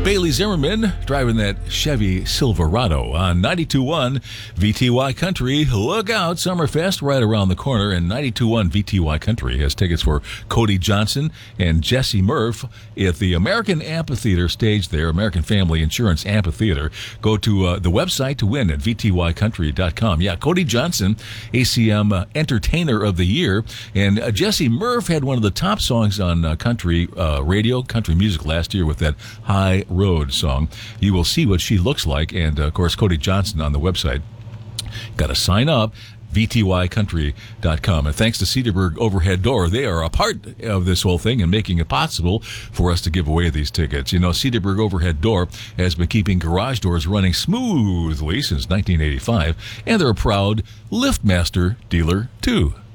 Bailey Zimmerman driving that Chevy Silverado on 92.1 VTY Country. Look out, Summerfest right around the corner, and 92.1 VTY Country has tickets for Cody Johnson and Jesse Murph at the American Amphitheater stage there, American Family Insurance Amphitheater. Go to the website to win at vtycountry.com. Yeah, Cody Johnson, ACM Entertainer of the Year, and Jesse Murph had one of the top songs on country radio, country music last year with that High Road song. You will see what she looks like, and of course Cody Johnson on the website. Got to sign up, vtycountry.com. And thanks to Cedarburg Overhead Door, they are a part of this whole thing and making it possible for us to give away these tickets. You know, Cedarburg Overhead Door has been keeping garage doors running smoothly since 1985, and they're a proud LiftMaster dealer too.